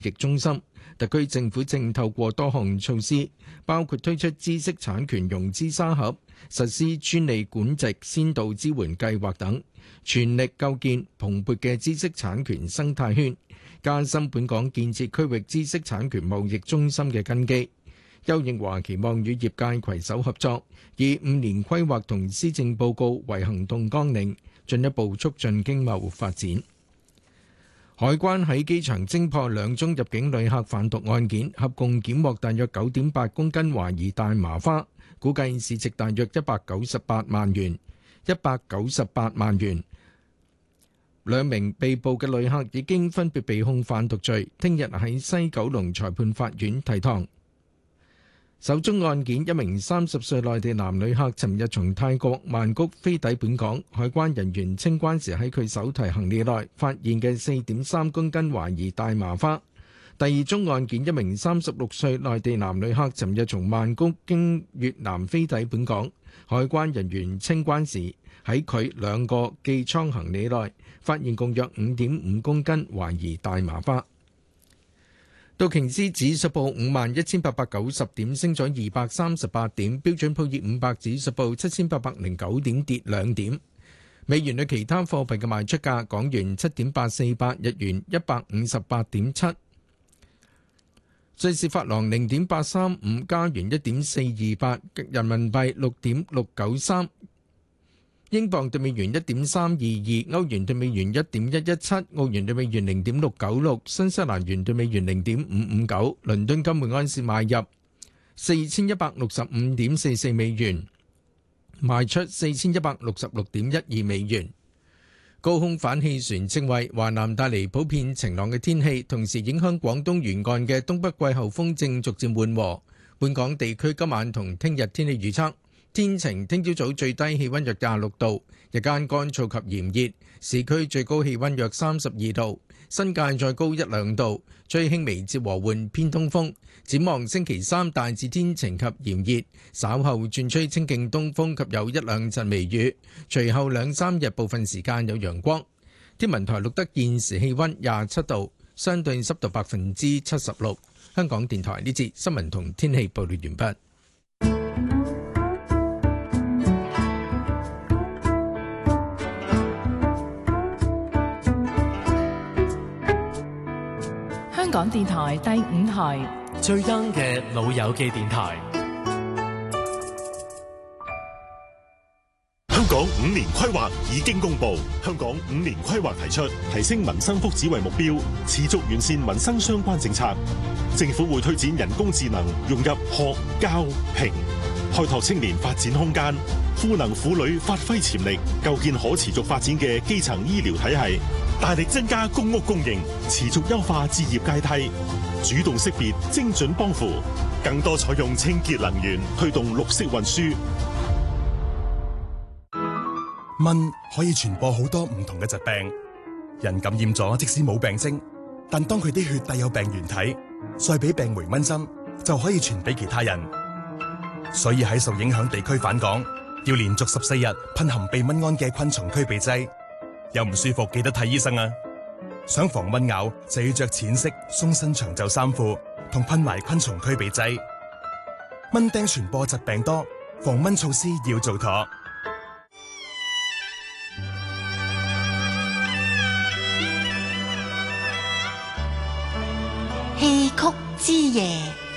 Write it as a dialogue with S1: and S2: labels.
S1: 疫中心。特區政府正透過多項措施，包括推出知識產權融資沙盒、實施專利管制先導支援計劃等，全力構建蓬勃嘅知識產權生態圈，加深本港建設區域知識產權貿易中心嘅根基。邱應華期望與業界攜手合作，以5年規劃同施政報告為行動綱領，進一步促進經貿發展。海關喺機場偵破2宗入境旅客販毒案件，合共檢獲大約9.8公斤懷疑大麻花，估計市值大約198萬元。2名被捕嘅旅客已經分別被控販毒罪，聽日喺西九龍裁判法院提堂。首宗案件，一名30歲內地男旅客尋日從泰國曼谷飛抵本港，海關人員清關時喺佢手提行李內發現嘅4.3公斤懷疑大麻花。第二宗案件，一名36歲內地男旅客尋日從曼谷經越南飛抵本港，海關人員清關時喺佢2個寄艙行李內發現共約5.5公斤懷疑大麻花。道瓊斯指數報51,890點，升咗238點；標準普爾500指數報7,809點，跌2點。美元對其他貨幣嘅賣出價：港元7.848，日元158.7，瑞士法郎0.835，加元1.428，人民幣6.693。英鎊對美元1.322，歐元對美元1.117，澳元對美元0.696，新西蘭元對美元0.559。倫敦金每安士買入4165.44美元，賣出4166.12美元。高空反氣旋正為華南帶嚟普遍晴朗嘅天氣，同時影響廣東沿岸嘅東北季候風正逐漸緩和。本港地區今晚同聽日天氣預測。天晴，聽朝早最低氣溫約26度，日間乾燥及炎熱，市區最高氣溫約32度，新界再高1-2度，吹輕微至和緩偏東風。展望星期三大致天晴及炎熱，稍後轉吹清勁東風及有1-2陣微雨，隨後2-3日部分時間有陽光。天文台錄得現時氣溫27度，相對濕度76%。香港電台呢節新聞同天氣報道完畢。
S2: 香港電台第5台
S3: 最 young 嘅老友記電台。
S4: 香港5年規劃已經公布，香港5年規劃提出提升民生福祉為目標，持續完善民生相關政策。政府會推展人工智能融入學、教、評，開拓青年發展空間，賦能婦女發揮潛力，構建可持續發展嘅基層醫療體系。大力增加公屋供應，持續優化置業階梯，主動識別精準幫扶，更多採用清潔能源，推動綠色運輸。
S5: 蚊可以傳播好多唔同嘅疾病，人感染咗即使冇病徵，但當佢啲血帶有病原體，再俾病媒蚊針，就可以傳俾其他人。所以喺受影響地區返港，要連續14日噴含避蚊胺嘅昆蟲驅避劑。有唔舒服記得睇醫生啊！想防蚊咬就要着淺色鬆身長袖衫褲，同噴埋昆蟲驅避劑。蚊叮傳播疾病多，防蚊措施要做妥。
S6: 戲曲之夜。